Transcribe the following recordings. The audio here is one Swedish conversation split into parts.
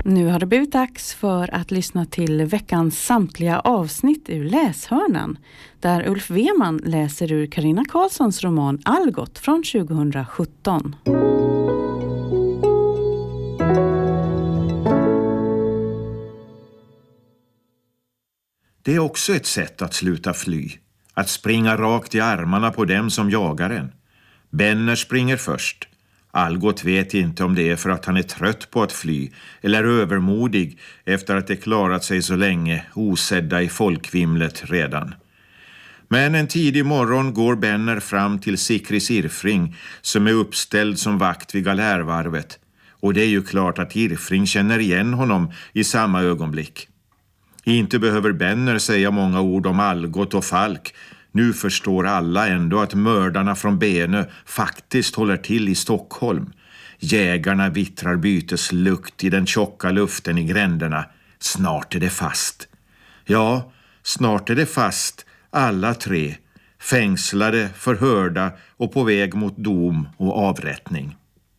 Nu har det blivit dags för att lyssna till veckans samtliga avsnitt ur Läshörnan, där Ulf Weman läser ur Carina Karlssons roman Algot från 2017. Det är också ett sätt att sluta fly, att springa rakt i armarna på dem som jagar en. Benner springer först. Algot vet inte om det är för att han är trött på att fly eller övermodig efter att det klarat sig så länge osedda i folkvimlet redan. Men en tidig morgon går Benner fram till Sikris Irfring som är uppställd som vakt vid galärvarvet. Och det är ju klart att Irfring känner igen honom i samma ögonblick. Inte behöver Benner säga många ord om Algot och Falk. Nu förstår alla ändå att mördarna från Benö faktiskt håller till i Stockholm. Jägarna vittrar byteslukt i den tjocka luften i gränderna. Snart är det fast. Ja, snart är det fast, alla tre. Fängslade, förhörda och på väg mot dom och avrättning.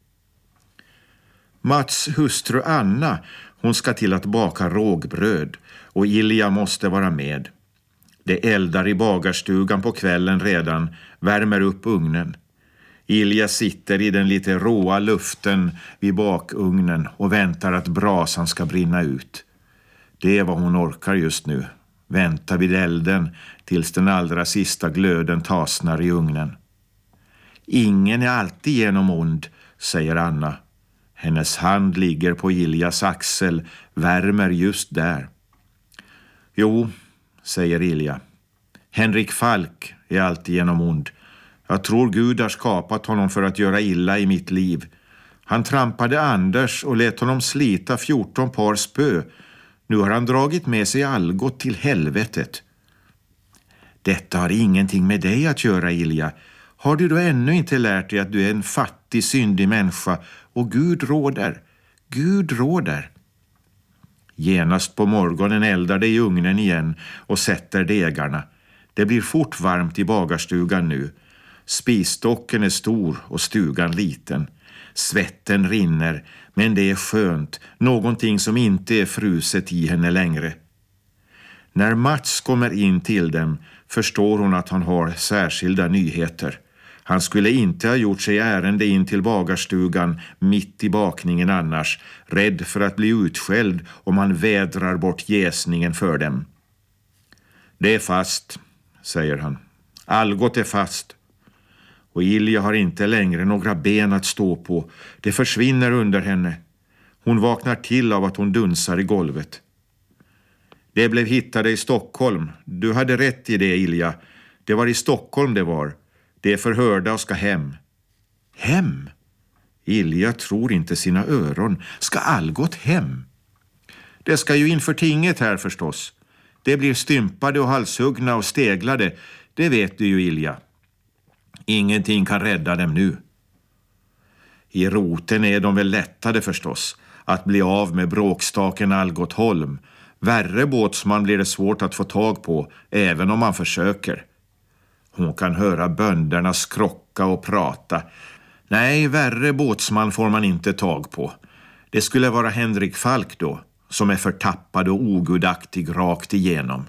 Mats hustru Anna, hon ska till att baka rågbröd och Ilja måste vara med. Det eldar i bagarstugan på kvällen redan, värmer upp ugnen. Ilja sitter i den lite råa luften vid bakugnen och väntar att brasan ska brinna ut. Det är vad hon orkar just nu. Vänta vid elden tills den allra sista glöden tasnar i ugnen. Ingen är alltid genom ond, säger Anna. Hennes hand ligger på Iljas axel, värmer just där. Jo, säger Ilja. Henrik Falk är alltid genom ond. Jag tror Gud har skapat honom för att göra illa i mitt liv. Han trampade Anders och lät honom slita 14 par spö. Nu har han dragit med sig Algot till helvetet. Detta har ingenting med dig att göra, Ilja. Har du då ännu inte lärt dig att du är en fattig, syndig människa och Gud råder? Gud råder. Genast på morgonen eldar det i ugnen igen och sätter degarna. Det blir fort varmt i bagarstugan nu. Spisstocken är stor och stugan liten. Svetten rinner, men det är skönt. Någonting som inte är fruset i henne längre. När Mats kommer in till dem förstår hon att han har särskilda nyheter. Han skulle inte ha gjort sig ärende in till bagarstugan mitt i bakningen annars, rädd för att bli utskälld om han vädrar bort jäsningen för dem. Det är fast, säger han. Algot är fast. Och Ilja har inte längre några ben att stå på. Det försvinner under henne. Hon vaknar till av att hon dunsar i golvet. Det blev hittade i Stockholm. Du hade rätt i det, Ilja. Det var i Stockholm det var. Det är förhörda och ska hem. Hem? Ilja tror inte sina öron. Ska Algot hem? Det ska ju inför tinget här förstås. Det blir stympade och halshuggna och steglade. Det vet du ju, Ilja. Ingenting kan rädda dem nu. I roten är de väl lättade förstås. Att bli av med bråkstaken Algot Holm. Värre båtsman blir det svårt att få tag på, även om man försöker. Hon kan höra bönderna skrocka och prata. Nej, värre båtsman får man inte tag på. Det skulle vara Henrik Falk då, som är förtappad och ogudaktig rakt igenom.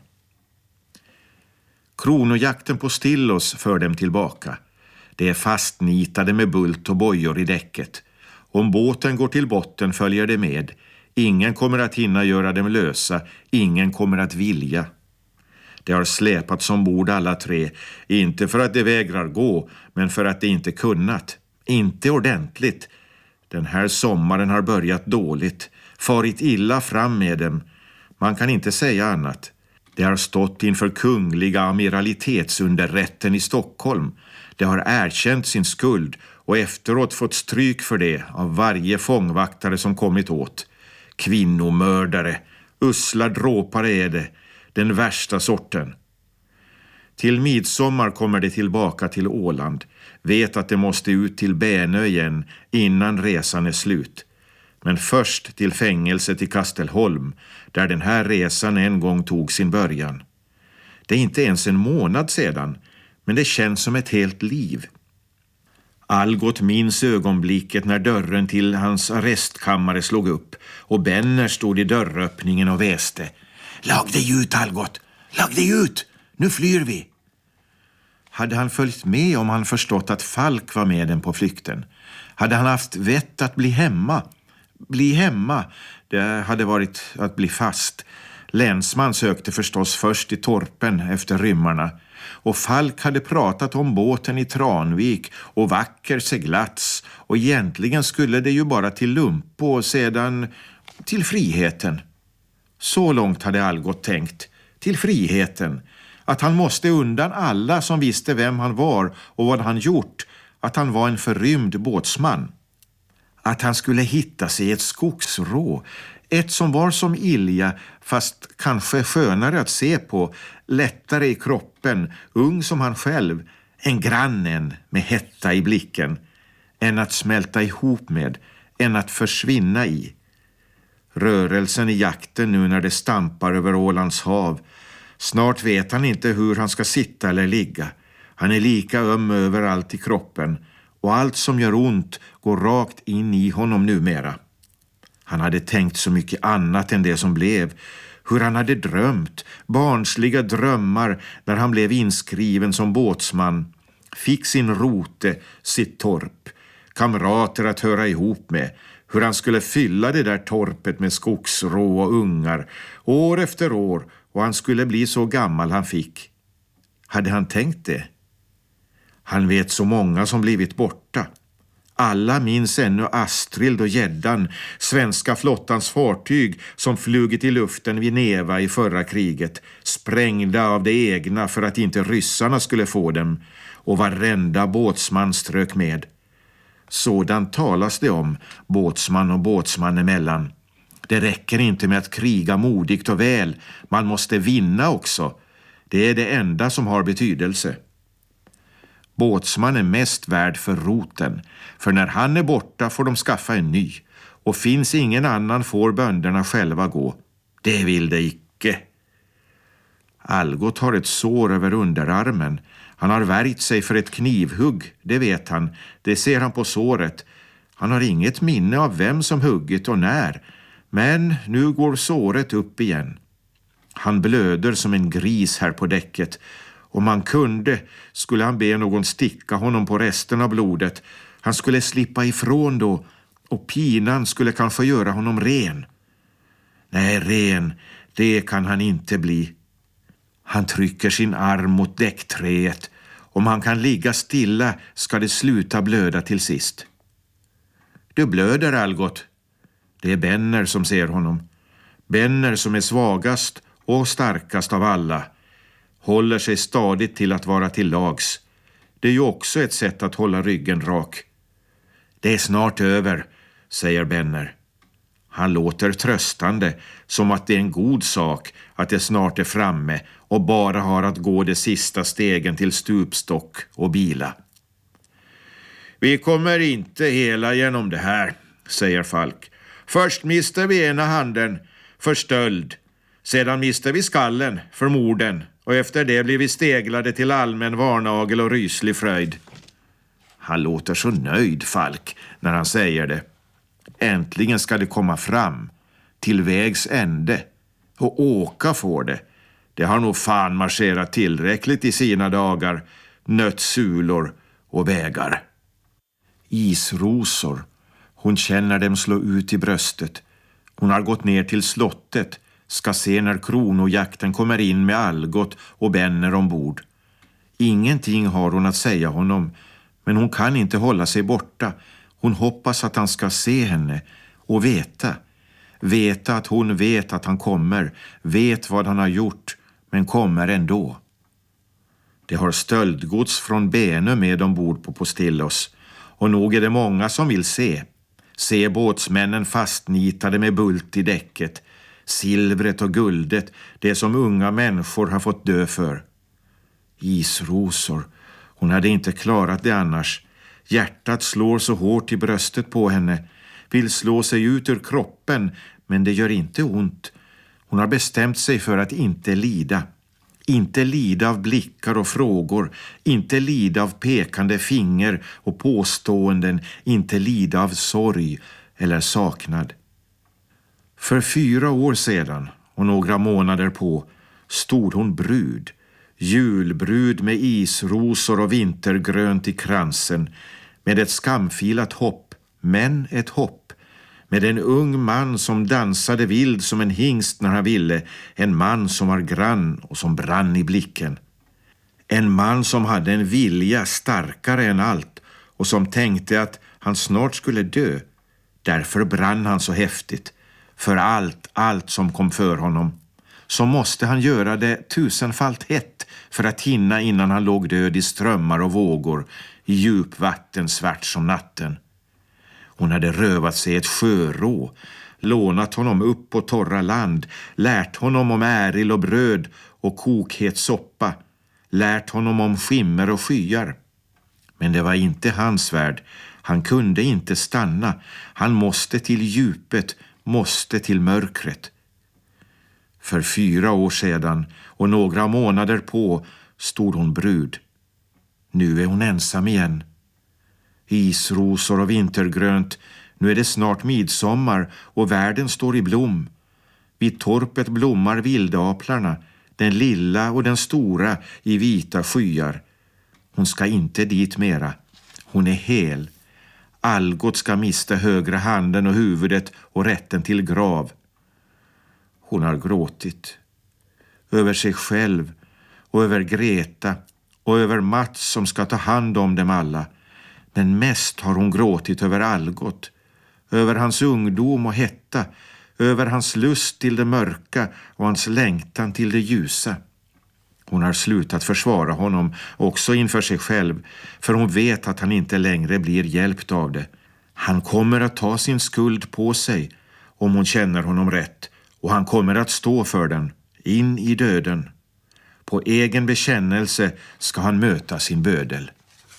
Kronojakten på Stillos för dem tillbaka. Det är fastnitade med bult och bojor i däcket. Om båten går till botten följer det med. Ingen kommer att hinna göra dem lösa. Ingen kommer att vilja. Det har släpats ombord alla tre. Inte för att det vägrar gå, men för att det inte kunnat. Inte ordentligt. Den här sommaren har börjat dåligt. Farit illa fram med dem. Man kan inte säga annat. Det har stått inför kungliga amiralitetsunderrätten i Stockholm. Det har erkänt sin skuld och efteråt fått stryk för det av varje fångvaktare som kommit åt. Kvinnomördare, usla dråpare är det, den värsta sorten. Till midsommar kommer det tillbaka till Åland. Vet att det måste ut till Benö igen innan resan är slut. Men först till fängelset i Kastelholm, där den här resan en gång tog sin början. Det är inte ens en månad sedan, men det känns som ett helt liv. Algot minns ögonblicket när dörren till hans arrestkammare slog upp och Benner stod i dörröppningen och väste. Lag dig ut, Algot! Lag dig ut! Nu flyr vi! Hade han följt med om han förstått att Falk var med den på flykten? Hade han haft vett att bli hemma? Bli hemma, det hade varit att bli fast. Länsman sökte förstås först i torpen efter rymmarna. Och Falk hade pratat om båten i Tranvik och vacker seglats. Och egentligen skulle det ju bara till Lumpo och sedan till friheten. Så långt hade Algot tänkt. Till friheten. Att han måste undan alla som visste vem han var och vad han gjort. Att han var en förrymd båtsman. Att han skulle hitta sig ett skogsrå. Ett som var som Ilja, fast kanske skönare att se på, lättare i kroppen, ung som han själv, en grannen med hetta i blicken, än att smälta ihop med, än att försvinna i. Rörelsen i jakten nu när det stampar över Ålands hav. Snart vet han inte hur han ska sitta eller ligga. Han är lika öm överallt i kroppen och allt som gör ont går rakt in i honom numera. Han hade tänkt så mycket annat än det som blev. Hur han hade drömt, barnsliga drömmar när han blev inskriven som båtsman. Fick sin rote, sitt torp, kamrater att höra ihop med. Hur han skulle fylla det där torpet med skogsrå och ungar, år efter år, och han skulle bli så gammal han fick. Hade han tänkt det? Han vet så många som blivit borta. Alla minns ännu Astrid och Gäddan, svenska flottans fartyg som flugit i luften vid Neva i förra kriget, sprängda av det egna för att inte ryssarna skulle få dem, och varenda båtsman strök med. Sådant talas det om, båtsman och båtsman emellan. Det räcker inte med att kriga modigt och väl, man måste vinna också. Det är det enda som har betydelse. Båtsman är mest värd för roten, för när han är borta får de skaffa en ny, och finns ingen annan får bönderna själva gå. Det vill det icke. Algot har ett sår över underarmen. Han har värjt sig för ett knivhugg, det vet han. Det ser han på såret. Han har inget minne av vem som huggit och när, men nu går såret upp igen. Han blöder som en gris här på däcket. Om han kunde skulle han be någon sticka honom på resten av blodet. Han skulle slippa ifrån då, och pinan skulle kanske göra honom ren. Nej, ren, det kan han inte bli. Han trycker sin arm mot däckträet. Om han kan ligga stilla ska det sluta blöda till sist. Du blöder, Algot. Det är Benner som ser honom. Benner som är svagast och starkast av alla. Håller sig stadigt till att vara till lags. Det är ju också ett sätt att hålla ryggen rak. Det är snart över, säger Benner. Han låter tröstande, som att det är en god sak att det snart är framme och bara har att gå de sista stegen till stupstock och bila. Vi kommer inte hela genom det här, säger Falk. Först mister vi ena handen för stöld. Sedan mister vi skallen för morden. Och efter det blir vi steglade till allmän varnagel och ryslig fröjd. Han låter så nöjd, Falk, när han säger det. Äntligen ska det komma fram. Till vägs ände. Och åka får det. Det har nog fan marscherat tillräckligt i sina dagar. Nött sulor och vägar. Isrosor. Hon känner dem slå ut i bröstet. Hon har gått ner till slottet. Ska se när kronojakten kommer in med Algot och Benner ombord. Ingenting har hon att säga honom, men hon kan inte hålla sig borta. Hon hoppas att han ska se henne och veta. Veta att hon vet att han kommer, vet vad han har gjort, men kommer ändå. Det har stöldgods från Benö med ombord på Postillos, och nog är det många som vill se. Se båtsmännen fastnitade med bult i däcket. Silvret och guldet, det som unga människor har fått dö för. Isrosor. Hon hade inte klarat det annars. Hjärtat slår så hårt i bröstet på henne. Vill slå sig ut ur kroppen, men det gör inte ont. Hon har bestämt sig för att inte lida. inte lida av blickar och frågor, inte lida av pekande finger och påståenden, inte lida av sorg eller saknad. För 4 år sedan och några månader på stod hon brud, julbrud med isrosor och vintergrönt i kransen, med ett skamfilat hopp, men ett hopp, med en ung man som dansade vild som en hingst när han ville, en man som var grann och som brann i blicken. En man som hade en vilja starkare än allt och som tänkte att han snart skulle dö. Därför brann han så häftigt. För allt som kom för honom. Så måste han göra det 1000-falt hett för att hinna innan han låg död i strömmar och vågor, i djupvatten svart som natten. Hon hade rövat sig ett sjörå, lånat honom upp på torra land, lärt honom om äril och bröd och kokhet soppa, lärt honom om skimmer och skyar. Men det var inte hans värld. Han kunde inte stanna. Han måste till djupet, måste till mörkret. För 4 år sedan och några månader på stod hon brud. Nu är hon ensam igen. Isrosor och vintergrönt, nu är det snart midsommar och världen står i blom. Vid torpet blommar vildaplarna, den lilla och den stora i vita skyar. Hon ska inte dit mera. Hon är hel. Algot ska mista högra handen och huvudet och rätten till grav. Hon har gråtit. Över sig själv och över Greta och över Mats som ska ta hand om dem alla. Men mest har hon gråtit över Algot. Över hans ungdom och hetta. Över hans lust till det mörka och hans längtan till det ljusa. Hon har slutat försvara honom också inför sig själv, för hon vet att han inte längre blir hjälpt av det. Han kommer att ta sin skuld på sig om hon känner honom rätt, och han kommer att stå för den, in i döden. På egen bekännelse ska han möta sin bödel.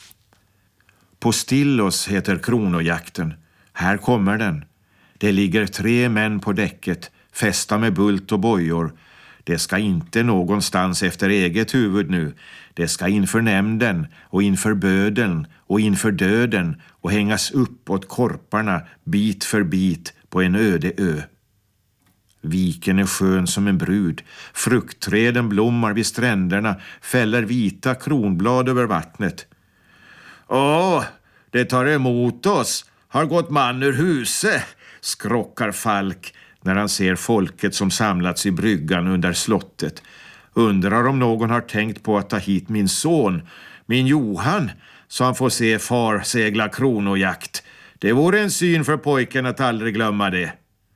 På Stillos heter kronojakten. Här kommer den. Det ligger 3 män på däcket, fästa med bult och bojor. Det ska inte någonstans efter eget huvud nu. Det ska inför nämnden och inför bödeln och inför döden och hängas upp åt korparna bit för bit på en öde ö. Viken är skön som en brud. Fruktträden blommar vid stränderna, fäller vita kronblad över vattnet. Åh, det tar emot oss. Har gått man ur huset, skrockar Falk när han ser folket som samlats i bryggan under slottet. Undrar om någon har tänkt på att ta hit min son, min Johan, så han får se far segla kronojakt. Det vore en syn för pojken att aldrig glömma det.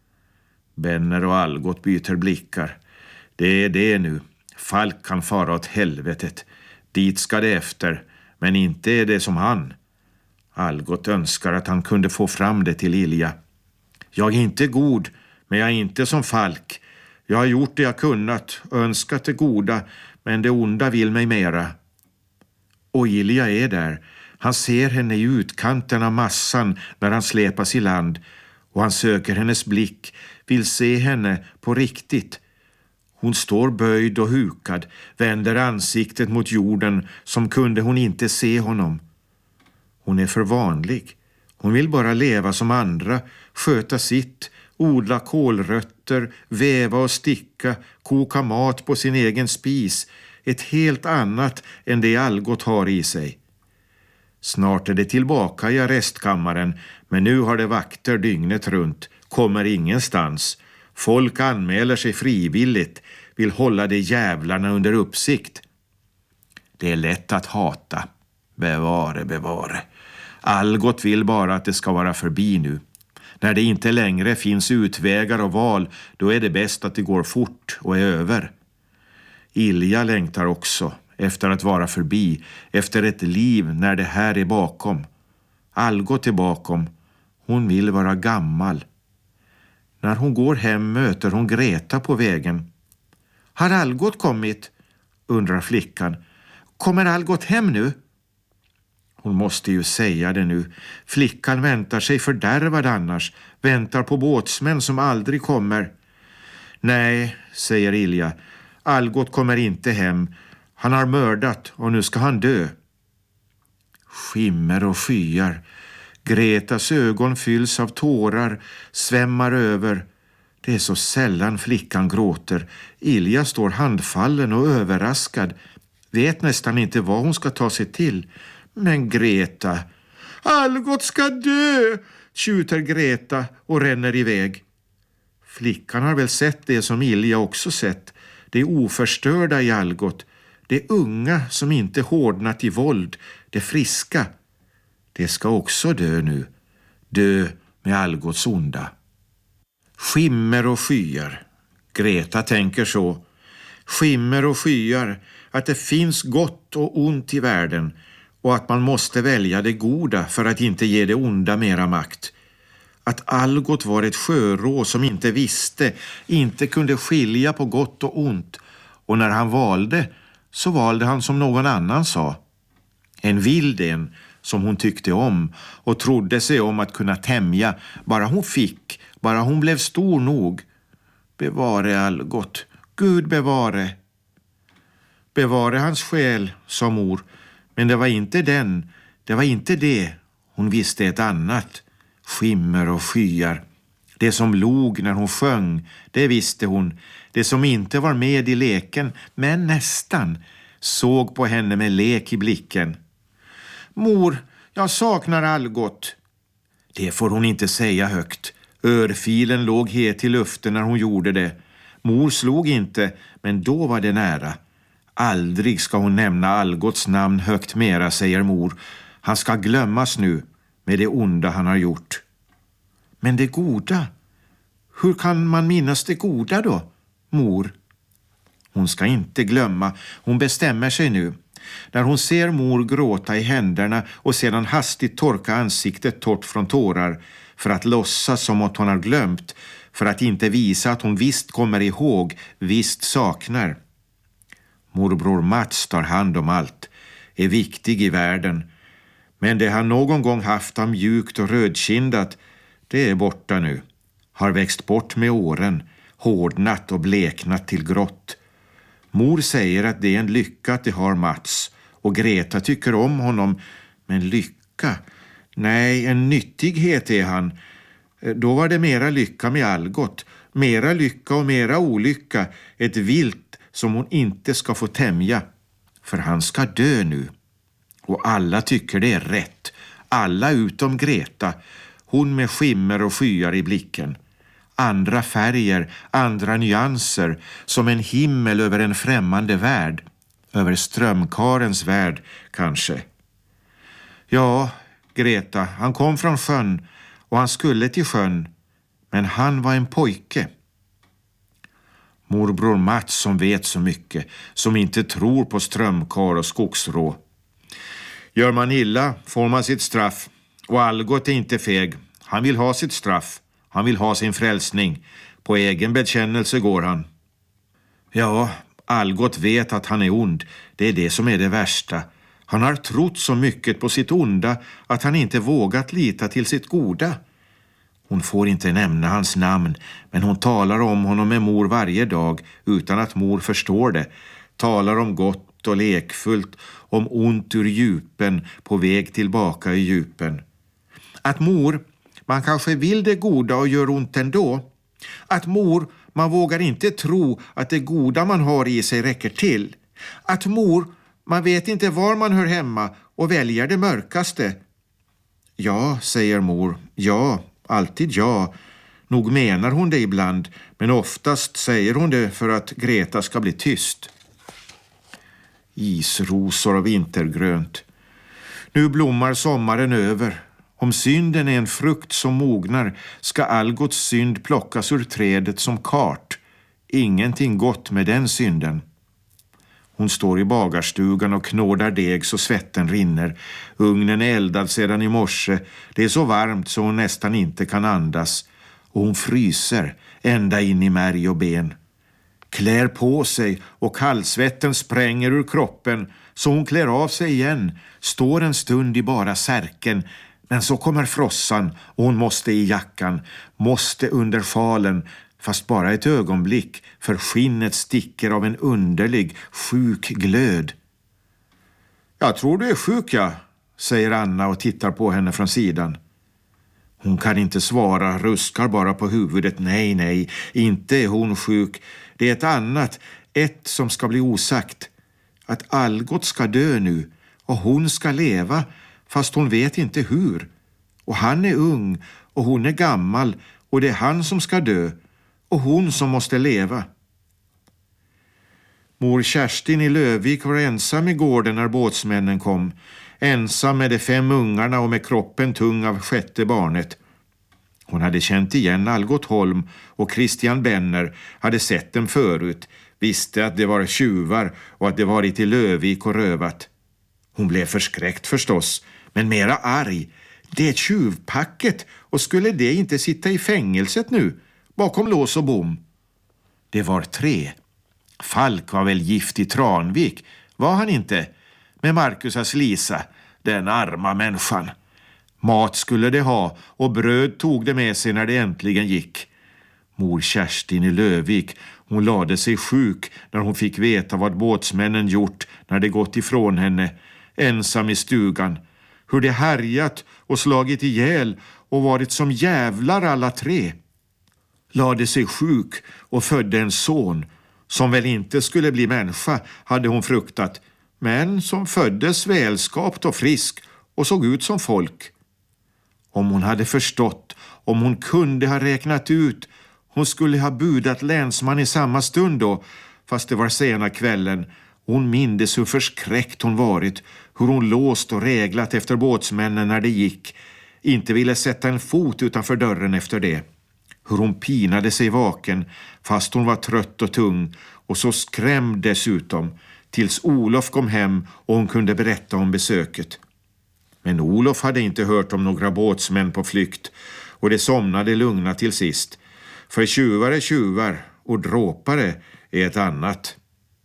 Benner och Algot byter blickar. Det är det nu. Falk kan fara åt helvetet. Dit ska det efter, men inte är det som han. Algot önskar att han kunde få fram det till Ilja. Jag är inte god, men jag är inte som Falk. Jag har gjort det jag kunnat, önskat det goda, men det onda vill mig mera. Och Ilja är där. Han ser henne i utkanten av massan när han släpas i land, och han söker hennes blick, vill se henne på riktigt. Hon står böjd och hukad, vänder ansiktet mot jorden som kunde hon inte se honom. Hon är för vanlig. Hon vill bara leva som andra, sköta sitt, odla kålrötter, väva och sticka, koka mat på sin egen spis. Ett helt annat än det Algot har i sig. Snart är det tillbaka i arrestkammaren, men nu har det vakter dygnet runt, kommer ingenstans. Folk anmäler sig frivilligt, vill hålla de jävlarna under uppsikt. Det är lätt att hata. Bevare, bevare. Algot vill bara att det ska vara förbi nu. När det inte längre finns utvägar och val, då är det bäst att det går fort och är över. Ilja längtar också efter att vara förbi, efter ett liv när det här är bakom. Algot är bakom. Hon vill vara gammal. När hon går hem möter hon Greta på vägen. Har Algot kommit? Undrar flickan. Kommer Algot hem nu? Hon måste ju säga det nu. Flickan väntar sig fördärvad annars. Väntar på båtsmän som aldrig kommer. Nej, säger Ilja. Algot kommer inte hem. Han har mördat och nu ska han dö. Skimmer och skyar. Gretas ögon fylls av tårar, svämmar över. Det är så sällan flickan gråter. Ilja står handfallen och överraskad. Vet nästan inte vad hon ska ta sig till. Men Greta... Algot ska dö, tjuter Greta och ränner iväg. Flickan har väl sett det som Ilja också sett. Det oförstörda i Algot. Det unga som inte hårdnat i våld. Det friska. Det ska också dö nu. Dö med Algots onda. Skimmer och skyar. Greta tänker så. Skimmer och skyar. Att det finns gott och ont i världen. Och att man måste välja det goda för att inte ge det onda mera makt. Att Algot var ett sjörå som inte visste, inte kunde skilja på gott och ont. Och när han valde, så valde han som någon annan sa. En vild en som hon tyckte om och trodde sig om att kunna tämja. Bara hon fick, bara hon blev stor nog. Bevare Algot, Gud bevare. Bevare hans själ, sa mor. Men det var inte den, det var inte det. Hon visste ett annat. Skimmer och skyar. Det som log när hon sjöng, det visste hon. Det som inte var med i leken, men nästan, såg på henne med lek i blicken. Mor, jag saknar Algot. Det får hon inte säga högt. Örfilen låg het i luften när hon gjorde det. Mor slog inte, men då var det nära. Aldrig ska hon nämna Algots namn högt mera, säger mor. Han ska glömmas nu med det onda han har gjort. Men det goda? Hur kan man minnas det goda då, mor? Hon ska inte glömma. Hon bestämmer sig nu. När hon ser mor gråta i händerna och sedan hastigt torka ansiktet torrt från tårar för att låtsas som att hon har glömt, för att inte visa att hon visst kommer ihåg, visst saknar. Morbror Mats tar hand om allt, är viktig i världen. Men det han någon gång haft av mjukt och rödkindat, det är borta nu. Har växt bort med åren, hårdnat och bleknat till grått. Mor säger att det är en lycka att det har Mats. Och Greta tycker om honom. Men lycka? Nej, en nyttighet är han. Då var det mera lycka med Algot. Mera lycka och mera olycka. Ett vilt som hon inte ska få tämja. För han ska dö nu. Och alla tycker det är rätt. Alla utom Greta. Hon med skimmer och skyar i blicken. Andra färger, andra nyanser, som en himmel över en främmande värld. Över strömkarens värld, kanske. Ja, Greta, han kom från sjön och han skulle till sjön. Men han var en pojke. Morbror Mats som vet så mycket, som inte tror på strömkar och skogsrå. Gör man illa får man sitt straff. Och Algot är inte feg. Han vill ha sitt straff. Han vill ha sin frälsning. På egen bekännelse går han. Ja, Algot vet att han är ond. Det är det som är det värsta. Han har trott så mycket på sitt onda att han inte vågat lita till sitt goda. Hon får inte nämna hans namn, men hon talar om honom med mor varje dag utan att mor förstår det. Talar om gott och lekfullt, om ont ur djupen på väg tillbaka i djupen. Att mor, man kanske vill det goda och gör ont ändå. Att mor, man vågar inte tro att det goda man har i sig räcker till. Att mor, man vet inte var man hör hemma och väljer det mörkaste. Ja, säger mor. Ja, alltid ja. Nog menar hon det ibland, men oftast säger hon det för att Greta ska bli tyst. Isrosor och vintergrönt. Nu blommar sommaren över. Om synden är en frukt som mognar ska Algots synd plockas ur trädet som kart. Ingenting gott med den synden. Hon står i bagarstugan och knådar deg så svetten rinner. Ugnen är eldad sedan i morse. Det är så varmt så hon nästan inte kan andas. Och hon fryser ända in i märg och ben. Klär på sig och kallsvetten spränger ur kroppen så hon klär av sig igen. Står en stund i bara särken. Men så kommer frossan och hon måste i jackan. Måste under sjalen fast bara ett ögonblick, för skinnet sticker av en underlig, sjuk glöd. Jag tror du är sjuk, ja, säger Anna och tittar på henne från sidan. Hon kan inte svara, ruskar bara på huvudet. Nej, inte är hon sjuk. Det är ett annat, ett som ska bli osagt. Att Algot ska dö nu och hon ska leva, fast hon vet inte hur. Och han är ung och hon är gammal och det är han som ska dö och hon som måste leva. Mor Kerstin i Lövvik var ensam i gården när båtsmännen kom. Ensam med de 5 ungarna och med kroppen tung av 6:e barnet. Hon hade känt igen Algot Holm och Christian Benner, hade sett dem förut, visste att det var tjuvar och att det varit i Lövvik och rövat. Hon blev förskräckt förstås, men mera arg. Det är tjuvpacket och skulle det inte sitta i fängelset nu, bakom lås och bom? Det var 3. Falk var väl gift i Tranvik, var han inte? Med Marcusas Lisa, den arma människan. Mat skulle det ha och bröd tog det med sig när det äntligen gick. Mor Kerstin i Lövvik, hon lade sig sjuk när hon fick veta vad båtsmännen gjort när de gått ifrån henne, ensam i stugan. Hur de härjat och slagit ihjäl och varit som jävlar alla 3. Lade sig sjuk och födde en son som väl inte skulle bli människa, hade hon fruktat, men som föddes välskapt och frisk och såg ut som folk. Om hon hade förstått, om hon kunde ha räknat ut, hon skulle ha budat länsman i samma stund då, fast det var sena kvällen. Hon mindes hur förskräckt hon varit, hur hon låst och reglat efter båtsmännen när det gick, inte ville sätta en fot utanför dörren efter det. Hur hon pinade sig vaken, fast hon var trött och tung, och så skrämd dessutom, tills Olof kom hem och hon kunde berätta om besöket. Men Olof hade inte hört om några båtsmän på flykt, och det somnade lugna till sist. För tjuvar är tjuvar och dråpare är ett annat.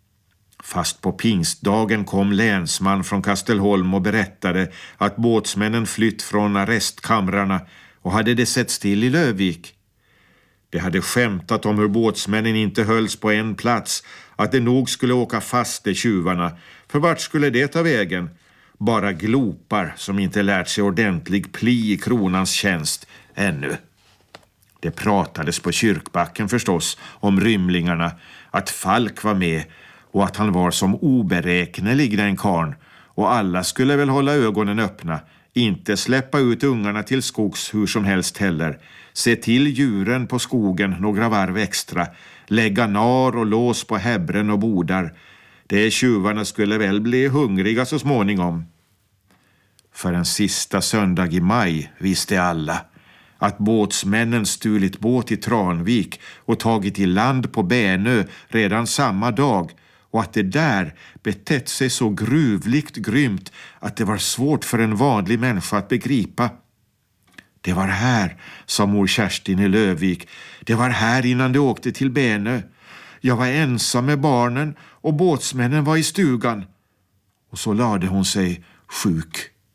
Fast på pingstdagen kom länsman från Kastelholm och berättade att båtsmännen flytt från arrestkamrarna och hade det sett still i Lövvik. Det hade skämtat om hur båtsmännen inte hölls på en plats, att det nog skulle åka fast de tjuvarna. För vart skulle det ta vägen? Bara glopar som inte lärt sig ordentlig pli i kronans tjänst ännu. Det pratades på kyrkbacken förstås om rymlingarna, att Falk var med och att han var som oberäknelig den karn, och alla skulle väl hålla ögonen öppna, inte släppa ut ungarna till skogs hur som helst heller, se till djuren på skogen några varv extra, lägga nar och lås på häbren och bodar. De tjuvarna skulle väl bli hungriga så småningom. För en sista söndag i maj visste alla att båtsmännen stulit båt i Tranvik och tagit i land på Bänö redan samma dag, och att det där betett sig så gruvligt grymt att det var svårt för en vanlig människa att begripa. Det var här, sa mor Kerstin i Lövvik, det var här innan de åkte till Bänö. Jag var ensam med barnen och båtsmännen var i stugan. Och så lade hon sig sjuk.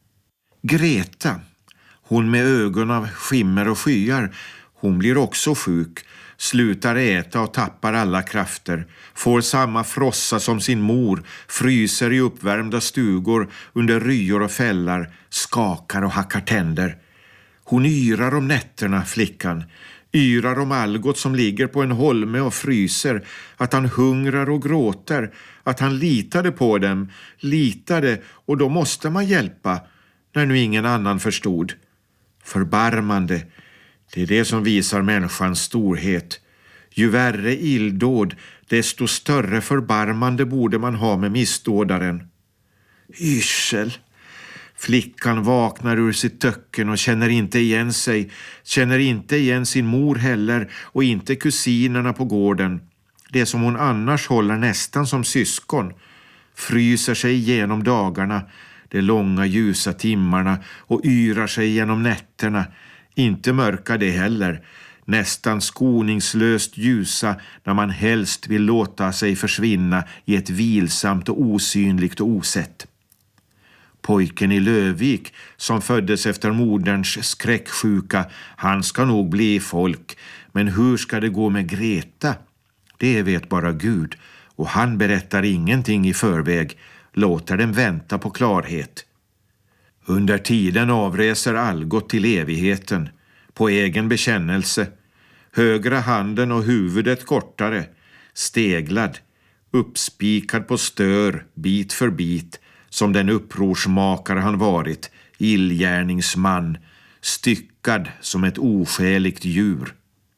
Greta, hon med ögon av skimmer och skyar, hon blir också sjuk, slutar äta och tappar alla krafter, får samma frossa som sin mor, fryser i uppvärmda stugor under ryor och fällar, skakar och hackar tänder. Hon yrar om nätterna, flickan, yrar om Algot som ligger på en holme och fryser, att han hungrar och gråter, att han litade på dem, litade, och då måste man hjälpa, när nu ingen annan förstod. Förbarmande, det är det som visar människans storhet. Ju värre illdåd, desto större förbarmande borde man ha med missdådaren. Yrsel. Flickan vaknar ur sitt töcken och känner inte igen sig, känner inte igen sin mor heller och inte kusinerna på gården. Det som hon annars håller nästan som syskon. Fryser sig igenom dagarna, de långa ljusa timmarna, och yrar sig genom nätterna. Inte mörka det heller, nästan skoningslöst ljusa när man helst vill låta sig försvinna i ett vilsamt och osynligt osett. Pojken i Lövvik som föddes efter moderns skräcksjuka, han ska nog bli folk. Men hur ska det gå med Greta? Det vet bara Gud, och han berättar ingenting i förväg, låter dem vänta på klarhet. Under tiden avreser Algot till evigheten, på egen bekännelse. Högra handen och huvudet kortare, steglad, uppspikad på stör, bit för bit, som den upprorsmakare han varit, illgärningsman, styckad som ett oskäligt djur.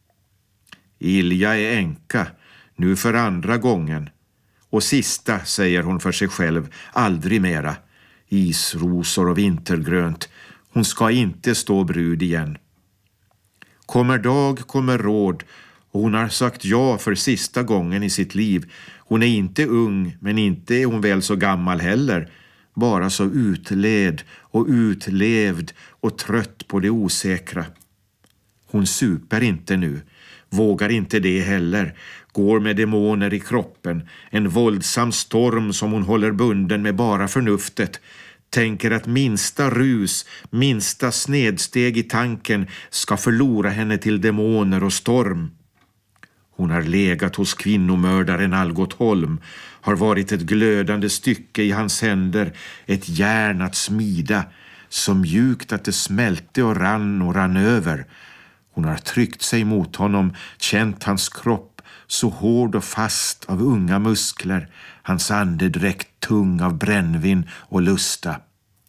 Ilja är änka, nu för andra gången. Och sista, säger hon för sig själv, aldrig mera. Isrosor och vintergrönt, hon ska inte stå brud igen. Kommer dag, kommer råd, och hon har sagt ja för sista gången i sitt liv. Hon är inte ung, men inte är hon väl så gammal heller. Bara så utled och utlevd och trött på det osäkra. Hon super inte nu, vågar inte det heller. Går med demoner i kroppen, en våldsam storm som hon håller bunden med bara förnuftet. Tänker att minsta rus, minsta snedsteg i tanken ska förlora henne till demoner och storm. Hon har legat hos kvinnomördaren Algot Holm, har varit ett glödande stycke i hans händer, ett järn att smida, så mjukt att det smälte och rann över. Hon har tryckt sig mot honom, känt hans kropp, så hård och fast av unga muskler, hans andedräkt tung av brännvin och lusta.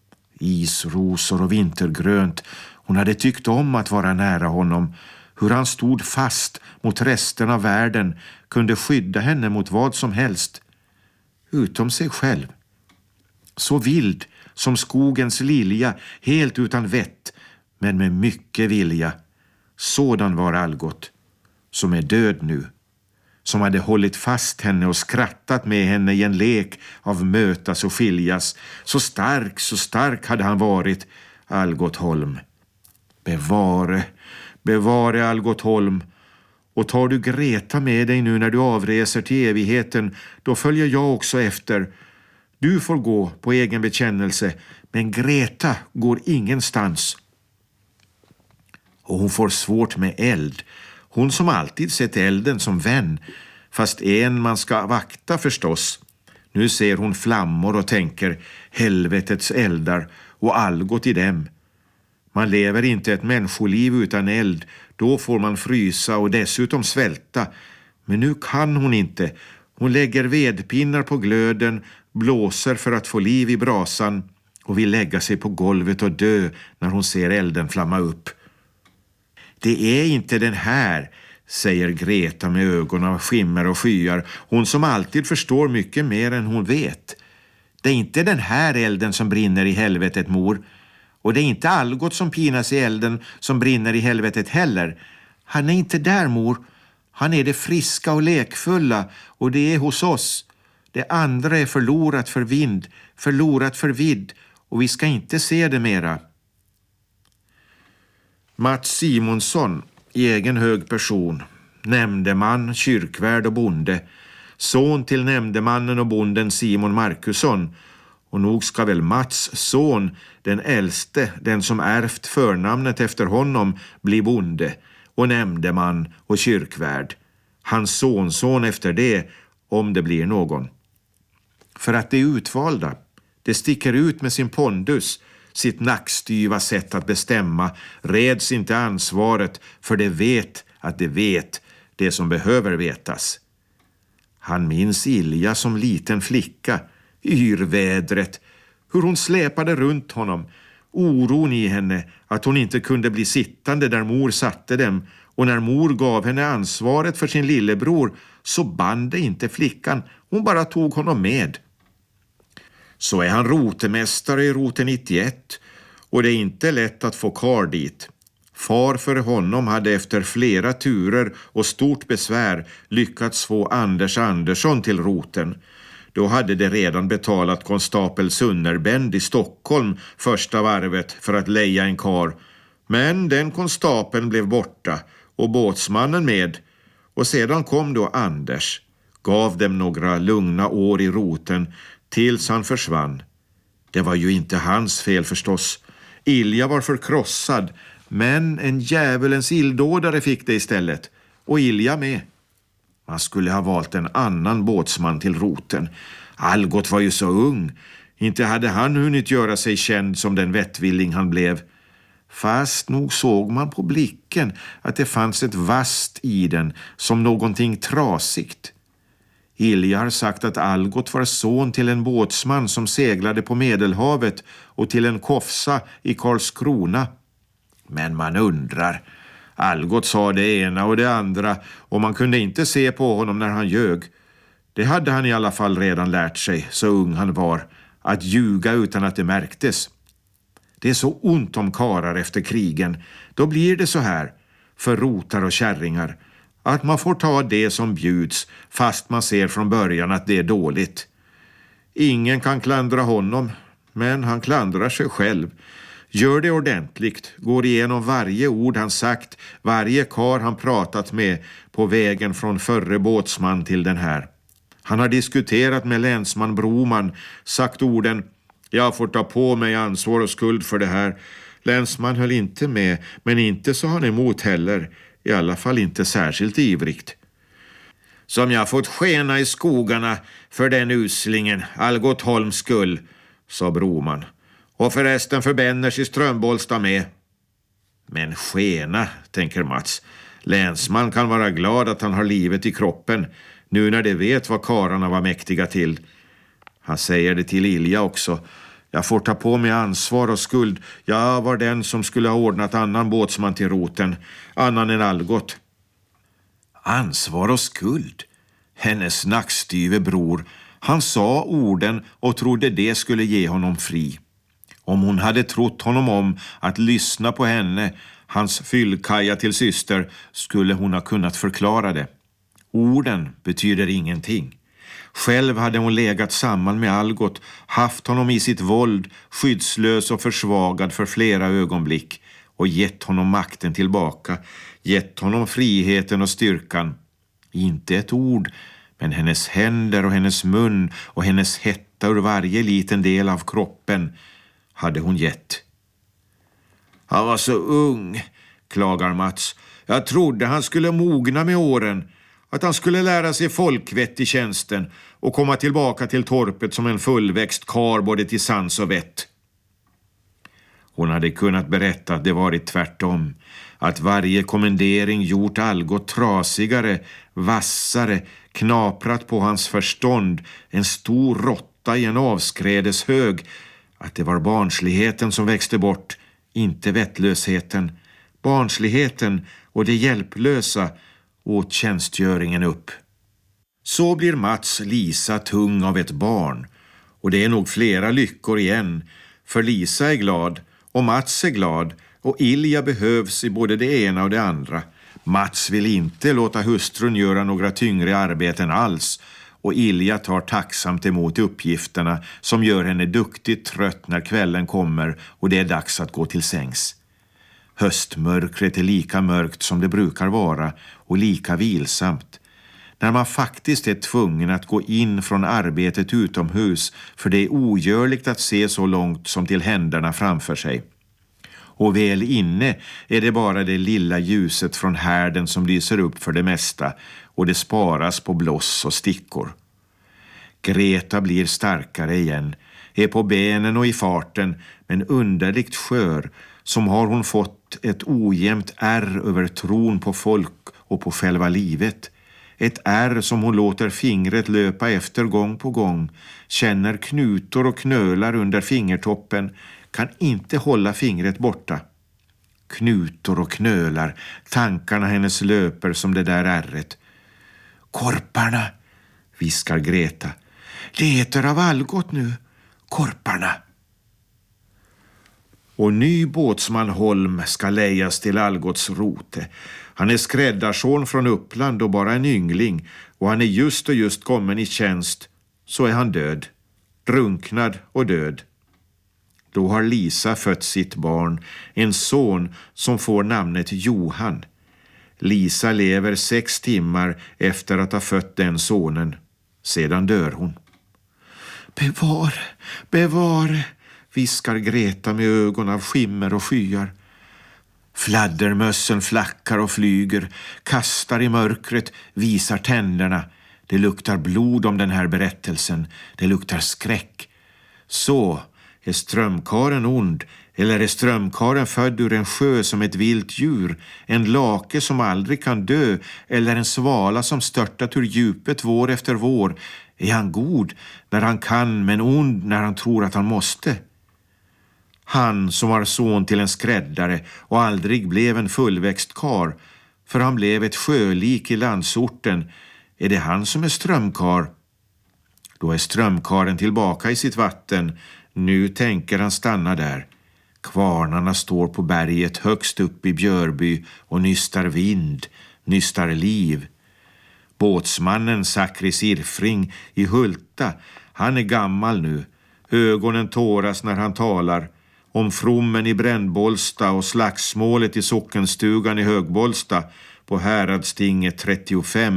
Isrosor och vintergrönt, hon hade tyckt om att vara nära honom. Hur han stod fast mot resten av världen, kunde skydda henne mot vad som helst. Utom sig själv. Så vild som skogens lilja, helt utan vett, men med mycket vilja. Sådan var Algot, som är död nu. Som hade hållit fast henne och skrattat med henne i en lek av mötas och skiljas. Så stark hade han varit, Algot Holm. Bevare Algot Holm. Och tar du Greta med dig nu när du avreser till evigheten, då följer jag också efter. Du får gå på egen bekännelse, men Greta går ingenstans. Och hon får svårt med eld. Hon som alltid sett elden som vän, fast en man ska vakta förstås. Nu ser hon flammor och tänker helvetets eldar och Algot i dem. Man lever inte ett människoliv utan eld, då får man frysa och dessutom svälta. Men nu kan hon inte. Hon lägger vedpinnar på glöden, blåser för att få liv i brasan och vill lägga sig på golvet och dö när hon ser elden flamma upp. Det är inte den här, säger Greta med ögon av skimmer och skyar, hon som alltid förstår mycket mer än hon vet. Det är inte den här elden som brinner i helvetet, mor. Och det är inte Algot som pinas i elden som brinner i helvetet heller. Han är inte där, mor. Han är det friska och lekfulla, och det är hos oss. Det andra är förlorat för vidd, och vi ska inte se det mera. Mats Simonsson, egen hög person, nämndeman, kyrkvärd och bonde, son till nämndemannen och bonden Simon Markusson, och nog ska väl Mats son, den äldste, den som ärvt förnamnet efter honom, bli bonde och nämndeman och kyrkvärd. Hans sonson efter det, om det blir någon. För att det är utvalda, det sticker ut med sin pondus, sitt nackstyva sätt att bestämma, reds inte ansvaret, för det vet att det vet det som behöver vetas. Han minns Ilja som liten flicka, yrvädret, hur hon släpade runt honom, oron i henne att hon inte kunde bli sittande där mor satte dem, och när mor gav henne ansvaret för sin lillebror så band det inte flickan, hon bara tog honom med. Så är han rotemästare i rote 91, och det är inte lätt att få karl dit. Far för honom hade efter flera turer och stort besvär lyckats få Anders Andersson till roten. Då hade det redan betalat konstapel Sunnerbend i Stockholm första varvet för att leja en kar. Men den konstapeln blev borta och båtsmannen med, och sedan kom då Anders. Gav dem några lugna år i roten tills han försvann. Det var ju inte hans fel förstås. Ilja var förkrossad, men en djävulens illdådare fick det istället. Och Ilja med. Man skulle ha valt en annan båtsman till roten. Algot var ju så ung. Inte hade han hunnit göra sig känd som den vettvilling han blev. Fast nog såg man på blicken att det fanns ett vast i den, som någonting trasigt. Ilja har sagt att Algot var son till en båtsman som seglade på Medelhavet och till en kofsa i Karlskrona. Men man undrar. Algot sa det ena och det andra och man kunde inte se på honom när han ljög. Det hade han i alla fall redan lärt sig, så ung han var, att ljuga utan att det märktes. Det är så ont om karar efter krigen. Då blir det så här, för rotar och kärringar, att man får ta det som bjuds fast man ser från början att det är dåligt. Ingen kan klandra honom, men han klandrar sig själv. Gör det ordentligt, går igenom varje ord han sagt, varje kar han pratat med på vägen från förre båtsman till den här. Han har diskuterat med länsman Broman, sagt orden: jag får ta på mig ansvar och skuld för det här. Länsman höll inte med, men inte så han emot heller. I alla fall inte särskilt ivrigt. Som jag fått skena i skogarna för den uslingen, Algot Holms skull, sa Broman. Och förresten för Benners i Strömbollstad med. Men skena, tänker Mats. Länsman kan vara glad att han har livet i kroppen, nu när de vet vad kararna var mäktiga till. Han säger det till Ilja också. Jag får ta på mig ansvar och skuld. Jag var den som skulle ha ordnat annan båtsman till roten, annan än Algot. Ansvar och skuld? Hennes nackstyve bror. Han sa orden och trodde det skulle ge honom fri. Om hon hade trott honom om att lyssna på henne, hans fyllkaja till syster, skulle hon ha kunnat förklara det. Orden betyder ingenting. Själv hade hon legat samman med Algot, haft honom i sitt våld, skyddslös och försvagad för flera ögonblick, och gett honom makten tillbaka, gett honom friheten och styrkan. Inte ett ord, men hennes händer och hennes mun och hennes hetta ur varje liten del av kroppen hade hon gett. Han var så ung, klagar Mats. Jag trodde han skulle mogna med åren, att han skulle lära sig folkvett i tjänsten och komma tillbaka till torpet som en fullväxt kar både till sans och vett. Hon hade kunnat berätta att det varit tvärtom, att varje kommendering gjort Algot trasigare, vassare, knaprat på hans förstånd, en stor råtta i en avskrädeshög, att det var barnsligheten som växte bort, inte vettlösheten. Barnsligheten och det hjälplösa åt tjänstgöringen upp. Så blir Mats Lisa tung av ett barn, och det är nog flera lyckor igen, för Lisa är glad och Mats är glad och Ilja behövs i både det ena och det andra. Mats vill inte låta hustrun göra några tyngre arbeten alls, och Ilja tar tacksamt emot uppgifterna som gör henne duktigt trött när kvällen kommer och det är dags att gå till sängs. Höstmörkret är lika mörkt som det brukar vara och lika vilsamt. När man faktiskt är tvungen att gå in från arbetet utomhus, för det är ogörligt att se så långt som till händerna framför sig. Och väl inne är det bara det lilla ljuset från härden som lyser upp för det mesta, och det sparas på bloss och stickor. Greta blir starkare igen, är på benen och i farten, men underligt skör, som har hon fått ett ojämnt ärr över tron på folk och på själva livet. Ett ärr som hon låter fingret löpa efter gång på gång, känner knutor och knölar under fingertoppen, kan inte hålla fingret borta. Knutor och knölar, tankarna hennes löper som det där ärret. Korparna, viskar Greta. Det heter av Algot nu, korparna. Och ny båtsman Holm ska lejas till Algots rote. Han är skräddarson från Uppland och bara en yngling, och han är just kommen i tjänst, så är han död. Drunknad och död. Då har Lisa fött sitt barn, en son som får namnet Johan. Lisa lever 6 timmar efter att ha fött den sonen. Sedan dör hon. Bevare, viskar Greta med ögon av skimmer och skyar. Fladdermössen flackar och flyger, kastar i mörkret, visar tänderna. Det luktar blod om den här berättelsen, det luktar skräck. Så, är strömkaren ond, eller är strömkaren född ur en sjö som ett vilt djur, en lake som aldrig kan dö, eller en svala som störtat ur djupet vår efter vår? Är han god när han kan, men ond när han tror att han måste? Han som var son till en skräddare och aldrig blev en fullväxt kar, för han blev ett sjölik i landsorten, är det han som är strömkar? Då är strömkaren tillbaka i sitt vatten. Nu tänker han stanna där. Kvarnarna står på berget högst upp i Björby och nystar vind, nystar liv. Båtsmannen Sakri Sirfring i Hulta, han är gammal nu. Ögonen tåras när han talar om frommen i Brännbolsta och slagsmålet i sockenstugan i Högbolsta på Häradstinget 35